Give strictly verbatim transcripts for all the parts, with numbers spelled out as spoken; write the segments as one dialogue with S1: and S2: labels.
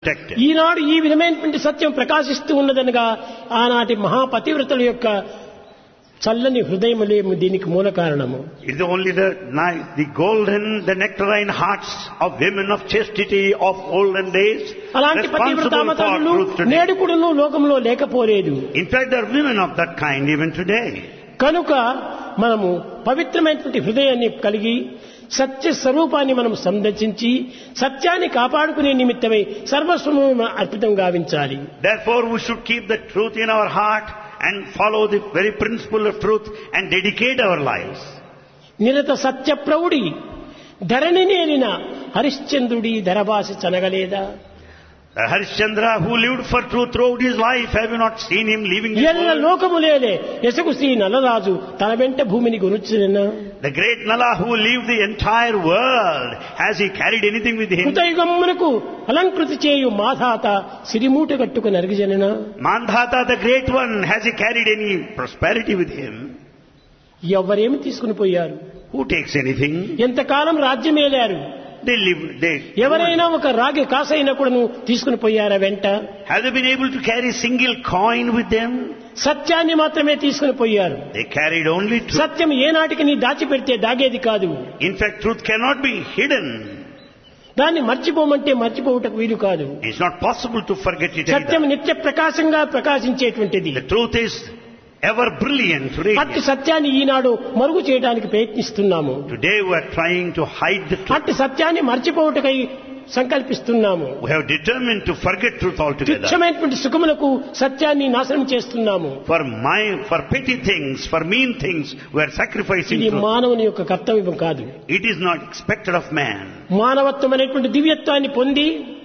S1: protected.
S2: ఈనాడు ఈ విధమైనటువంటి సత్యం ప్రకాశిస్తూ ఉన్నదనగా ఆనాటి మహాపతివ్రతల యొక్క చల్లని హృదయములేము దీనికి మూల కారణము.
S1: It's only the ni- the golden, the nectarine hearts of women of chastity of olden days
S2: అలాంటి
S1: responsible for
S2: పతివ్రతామతలు
S1: truth today.
S2: నేడు కూడాను లోకంలో లేకపోలేదు.
S1: In fact, there are women of that kind even today.
S2: కనుక మనము పవిత్రమైనటువంటి హృదయాన్ని కలిగి సత్య స్వరూపాన్ని మనం సందర్శించి సత్యాన్ని కాపాడుకునే నిమిత్తమై సర్వస్వము అర్పితం గావించాలి.
S1: Therefore, we should keep the truth in our heart and follow the very principle of truth and dedicate our lives.
S2: నిరత Satya ప్రౌఢి Dharani నేరిన హరిశ్చంద్రుడి ధరవాసి చనగలేదా.
S1: The Harishchandra who lived for truth throughout his life, have you not seen him leaving the
S2: ఎల్ల
S1: world?
S2: లోకములేలే ఎసగు Shri Nalaraju తన వెంట భూమిని గురుచిన
S1: The great Nala who lived the entire world, has he carried anything with him?
S2: కృతయుగమునకు అలంకృతి చేయు మాధాత సిరిమూట కట్టుకు నరిగిజన.
S1: Mandhata, the great one, has he carried any prosperity with him?
S2: ఎవరేమి తీసుకుని పోయారు.
S1: Who takes anything?
S2: ఎంతకాలం రాజ్యమేలారు.
S1: They live, they...
S2: ఎవరైనా ఒక రాగి కాసైనా కూడా తీసుకుని పోయారా వెంట.
S1: Have they been able to carry a single coin with them?
S2: సత్యాన్ని మాత్రమే తీసుకుని పోయారు.
S1: They carried only truth.
S2: సత్యం ఏనాటికి నీ దాచిపెడితే దాగేది కాదు.
S1: In fact, truth cannot be hidden.
S2: దాన్ని మర్చిపోమంటే మర్చిపోవటకు వీలు కాదు.
S1: It's not possible to forget it
S2: Satyam
S1: either.
S2: నిత్య ప్రకాశంగా ప్రకాశించేటువంటిది.
S1: The truth is ever brilliant,
S2: అట్టి
S1: radiant.
S2: సత్యాన్ని ఈనాడు మరుగు చేయడానికి ప్రయత్నిస్తున్నాము.
S1: Today we are trying to hide the truth.
S2: అట్టి సత్యాన్ని మర్చిపోవటకై సంకల్పిస్తున్నాము.
S1: We have determined to forget truth altogether.
S2: తుచ్చమైనటువంటి సుఖములకు సత్యాన్ని నాశనం చేస్తున్నాము.
S1: For my, for petty things, for mean things, we are sacrificing
S2: ఇది
S1: truth.
S2: మానవుని యొక్క కర్తవ్యం కాదు.
S1: It is not expected of man.
S2: మానవత్వం అనేటువంటి దివ్యత్వాన్ని పొంది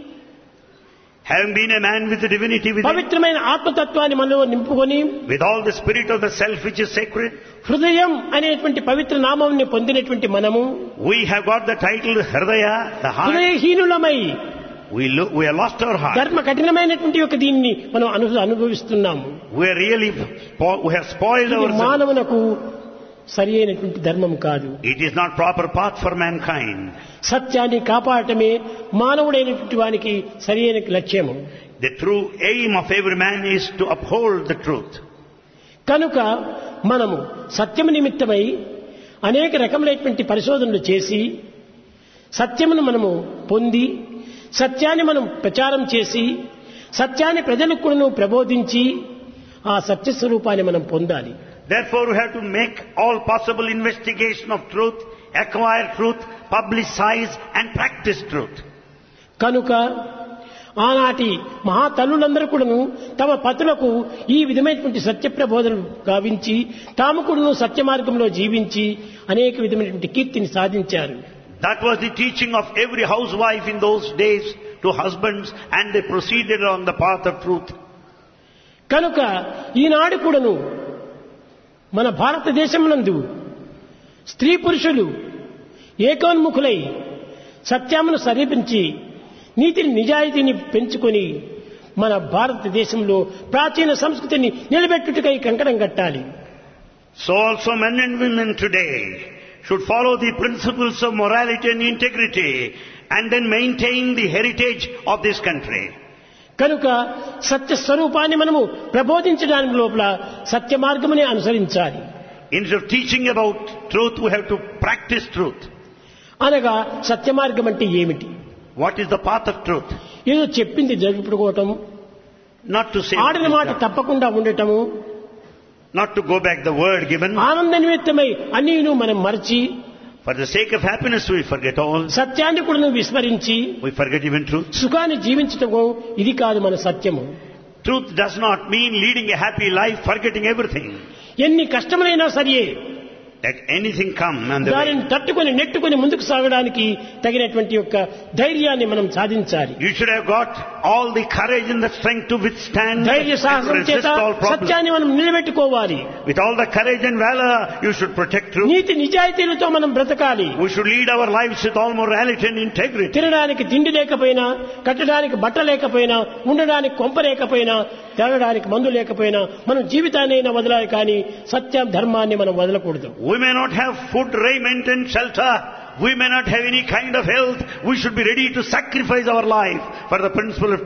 S1: Having been a man with the divinity within,
S2: పవిత్రమైన ఆత్మతత్వాన్ని మనలో నింపుకొని
S1: with all the spirit of the self which is sacred,
S2: హృదయం అనేటువంటి పవిత్ర నామాన్ని పొందినటువంటి మనము
S1: we have got the title Hridaya, the heart.
S2: హృదయహీనులమై
S1: We, lo- we have lost our heart.
S2: ధర్మ కఠినమైనటువంటి యొక్క దీన్ని మనం అను అనుభవిస్తున్నాము.
S1: We are really, spo- we have spoiled
S2: ఇది
S1: ourselves.
S2: మానవునకు సరి అయినటువంటి ధర్మం కాదు.
S1: It is not proper path for mankind.
S2: సత్యాన్ని కాపాడటమే మానవుడైనటువంటి వానికి సరి అయిన లక్ష్యము.
S1: The true aim of every man is to uphold the truth.
S2: కనుక మనము సత్యము నిమిత్తమై అనేక రకములైనటువంటి పరిశోధనలు చేసి సత్యమును మనము పొంది సత్యాన్ని మనం ప్రచారం చేసి సత్యాన్ని ప్రజలకు కూడా ప్రబోధించి ఆ సత్య స్వరూపాన్ని మనం పొందాలి.
S1: Therefore, we have to make all possible investigation of truth, acquire truth, publicize and practice truth.
S2: కనుక ఆనాటి మహాతల్లులందరూ కూడాను తమ పతులకు ఈ విధమైనటువంటి సత్య ప్రబోధనలు గావించి తాము కూడాను సత్య మార్గంలో జీవించి అనేక విధమైనటువంటి కీర్తిని సాధించారు.
S1: That was the teaching of every housewife in those days to husbands, and they proceeded on the path of truth.
S2: కనుక ఈనాడు కూడాను మన భారతదేశమునందు స్త్రీ పురుషులు ఏకోన్ముఖులై సత్యమును సమీపించి నీతిని నిజాయితీని పెంచుకొని మన భారతదేశంలో ప్రాచీన సంస్కృతిని నిలబెట్టుటకై కంకణం కట్టాలి.
S1: So also men and women today should follow the principles of morality and integrity and then maintain the heritage of this country.
S2: కనుక సత్య స్వరూపాన్ని మనము ప్రబోధించడానికి లోపల సత్య మార్గమునే అనుసరించాలి.
S1: Instead of teaching about truth, we have to practice truth.
S2: అనగా సత్య మార్గం అంటే ఏమిటి?
S1: What is the path of truth?
S2: ఏదో చెప్పింది జరుపుకోవటం,
S1: Not to say,
S2: ఆడిన మాట తప్పకుండా ఉండటము,
S1: not to go back the word given.
S2: ఆనంద నిమిత్తమై అన్నీను మనం మరచి
S1: For the sake of happiness, we forget all.
S2: సత్యాన్ని కూడా విస్మరించి
S1: We forget even truth.
S2: సుఖాన్ని జీవించటము ఇది కాదు మన సత్యము.
S1: Truth does not mean leading a happy life, forgetting everything.
S2: ఎన్ని కష్టములైనా సరే
S1: Let anything come and the
S2: దానిని
S1: way.
S2: తట్టుకొని నెట్టుకొని ముందుకు సాగడానికి తగినటువంటి యొక్క ధైర్యాన్ని మనం సాధించాలి.
S1: You should have got all the courage and the strength to withstand
S2: ధైర్య
S1: and
S2: సాహసం
S1: resist
S2: చేత
S1: all problems.
S2: సత్యాన్ని మనం నిలబెట్టుకోవాలి.
S1: With all the courage and valor, you should protect truth.
S2: నీతి నిజాయితీలతో మనం బ్రతకాలి.
S1: We should lead our lives with all morality and integrity.
S2: తినడానికి తిండి లేకపోయినా, కట్టడానికి బట్ట లేకపోయినా, ఉండడానికి కొంప లేకపోయినా, తాగడానికి మందు లేకపోయినా మనం జీవితాన్నైనా వదలాలి, కానీ సత్యం ధర్మాన్ని మనం వదలకూడదు.
S1: We may not have food, raiment and shelter. We may not have any kind of health. We should be ready to sacrifice our life for the principle of